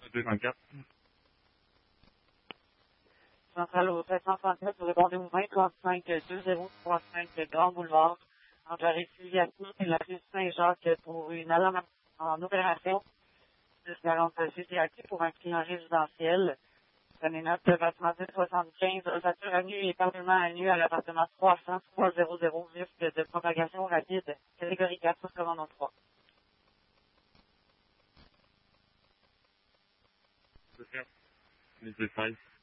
204. Centrale au 737, vous répondez au 2035 2035 Grand Boulevard, entre la rue Filiati et la rue Saint-Jacques pour une alarme en opération. 1046 est actif pour un client résidentiel. Prenez note, bâtiment 1075, voiture annue et parlement annue à l'appartement 300 300, risque de propagation rapide, catégorie 4, commandant 3. C'est ça. 16.